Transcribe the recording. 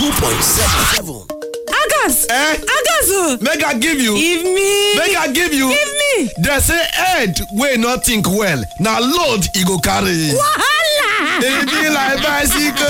92.7. Agas! Agas! Make I give you. Give me! Make I give you. Give me! They say head wey not think well. Now load e go carry. Wahala! E be like bicycle.